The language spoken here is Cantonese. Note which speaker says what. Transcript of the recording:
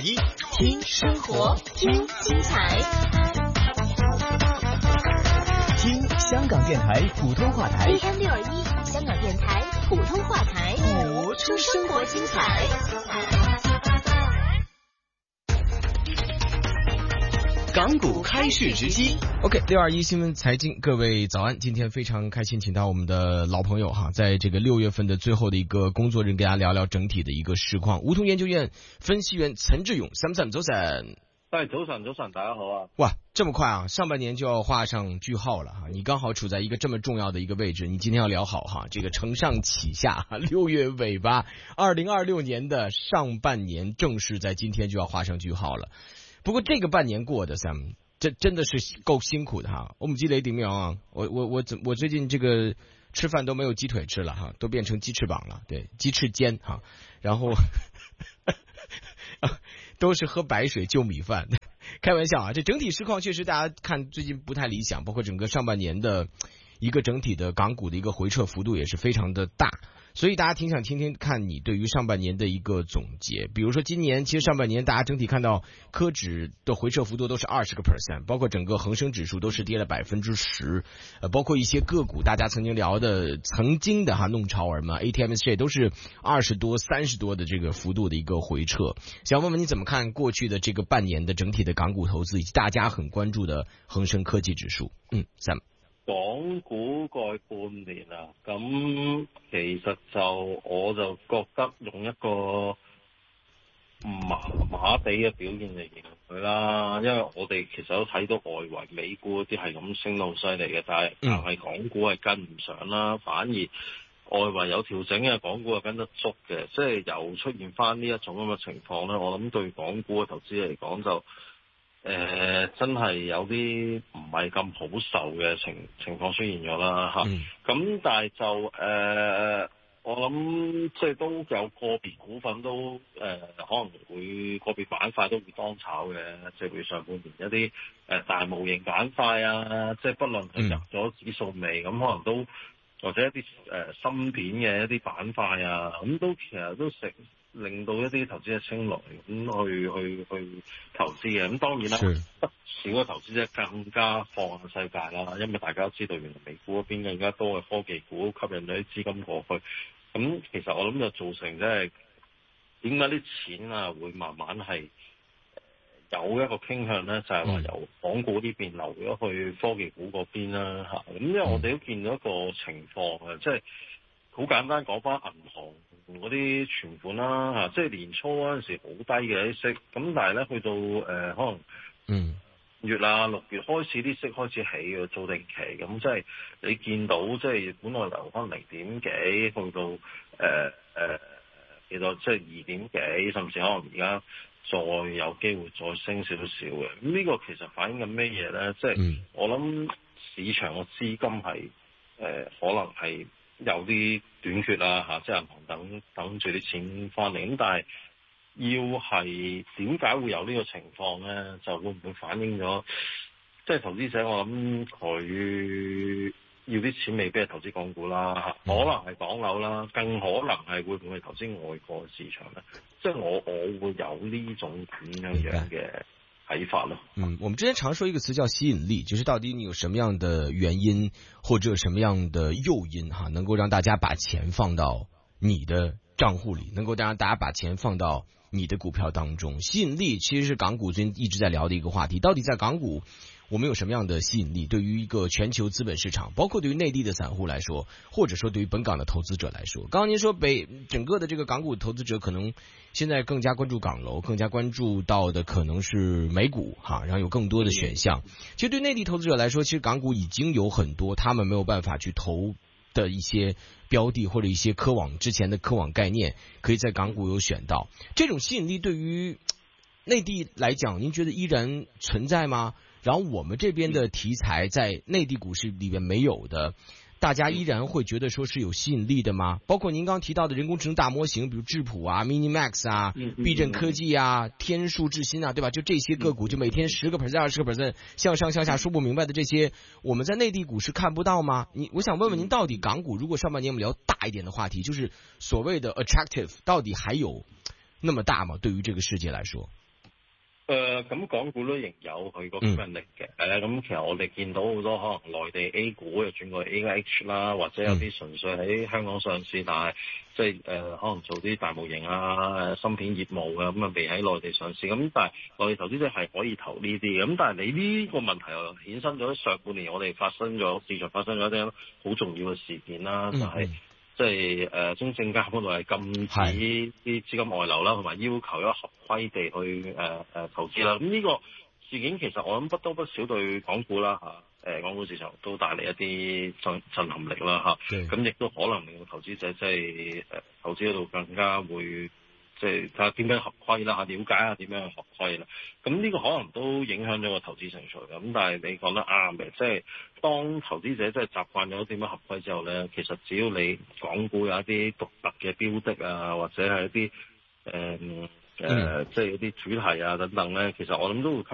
Speaker 1: 621，听生活，听精彩，听香港电台普通话台
Speaker 2: AM621，香港电台普通话台，
Speaker 1: 活出生活精彩。港股开市直击。OK，621新闻财经，各位早安！今天非常开心，请到我们的老朋友哈，在这个6月份的最后的一个工作日，跟大家聊聊整体的一个市况。梧桐研究院分析员陈志勇，Sam 早晨。
Speaker 3: 早晨，大家好啊！
Speaker 1: 哇，这么快啊，上半年就要画上句号了哈！你刚好处在一个这么重要的一个位置，你今天要聊好哈，这个承上启下，6月尾巴，2026年的上半年正式在今天就要画上句号了。不过这个半年过的 Sam， 这真的是够辛苦的哈。我们积累顶苗啊，我最近这个吃饭都没有鸡腿吃了哈，都变成鸡翅膀了，对，鸡翅尖哈，然后都是喝白水就米饭。开玩笑啊，这整体市况确实大家看最近不太理想，包括整个上半年的一个整体的港股的一个回撤幅度也是非常的大。所以大家挺想听听看你对于上半年的一个总结，比如说今年其实上半年大家整体看到科指的回撤幅度都是20%，包括整个恒生指数都是跌了10%，包括一些个股大家曾经聊的曾经的弄潮儿嘛 ATMSJ 都是20多30多的这个幅度的一个回撤。想问问你怎么看过去的这个半年的整体的港股投资以及大家很關注的恒生科技指數？Sam。
Speaker 3: 港股過去半年啊，咁其實我就覺得用一個麻麻地嘅表現嚟形容佢啦，因為我哋其實都睇到外圍美股嗰啲係咁升到好犀利嘅，但係港股係跟唔上啦，反而外圍有調整嘅港股係跟得足嘅，即係又出現翻呢一種咁嘅情況咧，我諗對港股嘅投資嚟講就真係有啲唔係咁好受嘅情況出現咗啦嚇，咁但係就我諗即係都有個別股份都可能會個別板塊都會當炒嘅，即係譬如上半年一啲大模型板塊啊，即係不論係入咗指數未，咁可能都或者一啲芯片嘅一啲板塊啊，咁都其實都令到一啲投資者青睞咁去投資嘅，咁當然啦，不少嘅投資者更加放眼世界啦，因為大家都知道原來美股嗰邊更加多嘅科技股吸引咗啲資金過去，咁其實我諗就造成即係點解啲錢啊會慢慢係有一個傾向咧，就係話由港股呢邊流咗去科技股嗰邊啦嚇，咁因為我哋都見到一個情況嘅，即係好簡單講翻銀行嗰啲存款啦嚇，即係年初嗰陣時好低嘅啲息，咁但係咧去到可能月啊6月開始啲息開始起嘅做定期，咁即係你見到即係本來由可能0點幾去到其實即係2點幾，甚至可能而家再有機會再升少少嘅，咁呢個其實反映緊咩嘢咧？即係我諗市場嘅資金係可能係有啲短缺啦嚇，即係銀行等住啲錢翻嚟，咁但係要係點解會有呢個情況咧？就會唔會反映咗即係投資者？我諗佢要啲錢未必係投資港股啦，可能係港樓啦，更可能係會唔會投資外國市場咧？即係我會有呢種咁樣嘅睇法咯。
Speaker 1: 我們之前常說一個詞叫吸引力，就是到底你有什麼樣的原因或者什麼樣的誘因哈，能夠讓大家把錢放到你的賬戶裡，能夠讓大家把錢放到你的股票當中。吸引力其實是港股最近一直在聊的一個話題，到底在港股我們有什麼樣的吸引力？對於一個全球資本市場，包括對於內地的散戶來說，或者說對於本港的投資者來說，剛剛您說整個的這個港股投資者可能現在更加關注港樓，更加關注到的可能是美股哈，然後有更多的選項。其實對內地投資者來說，其實港股已經有很多他們沒有辦法去投的一些標的或者一些之前的科網概念，可以在港股有選到。這種吸引力對於內地來講，您覺得依然存在嗎？然後我們這邊的題材在內地股市裡面沒有的，大家依然會覺得說是有吸引力的嗎？包括您剛提到的人工智能大模型，比如智譜啊、MiniMax 啊、避震科技啊、天數智新啊，對吧？就這些個股，就每天10%、20%向上向下說不明白的這些，我們在內地股市看不到嗎？我想問問您，到底港股如果上半年我們聊大一點的話題，就是所謂的 attractive，到底還有那麼大嗎？對於這個世界來說？
Speaker 3: 咁港股都仍有佢個吸引力嘅。咁其實我哋見到好多可能內地 A 股又轉過 AH 啦，或者有啲純粹喺香港上市，但係即係可能做啲大模型啊、芯片業務啊，咁啊未喺內地上市。咁但係內地投資者係可以投呢啲嘅。咁但係你呢個問題又衍生咗上半年我哋市場發生咗一啲好重要嘅事件啦，就係即係中證監嗰度係禁止啲資金外流啦，同埋要求一個合規地去投資啦。咁呢個事件其實我諗不多不少對港股啦港股市場都帶嚟一啲震撼力啦咁亦都可能令到投資者即係投資嗰度更加會即係睇下點樣合規啦了解下點樣合規啦。咁呢個可能都影響咗個投資情緒嘅。咁但係你講得啱嘅，即係當投資者即係習慣咗點樣合規之後咧，其實只要你港股有一啲獨特嘅標的啊，或者係一啲即係一啲主題啊等等咧，其實我諗都會吸